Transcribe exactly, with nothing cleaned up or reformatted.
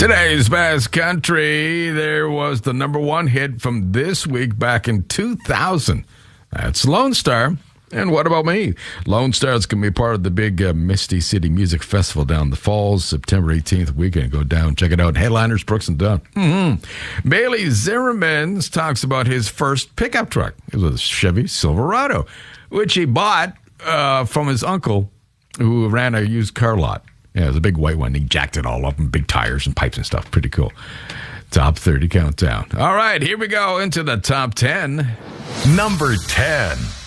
Today's Best Country, there was the number one hit from this week back in two thousand. That's Lone Star. And What About Me? Lone Star is going to be part of the big uh, Misty City Music Festival down the Falls, September eighteenth weekend. Go down, check it out. Headliners, Brooks and Dunn. Mm-hmm. Bailey Zimmerman talks about his first pickup truck. It was a Chevy Silverado, which he bought uh, from his uncle who ran a used car lot. Yeah, it was a big white one. He jacked it all up and big tires and pipes and stuff. Pretty cool. Top thirty countdown. All right, here we go into the top ten. Number ten.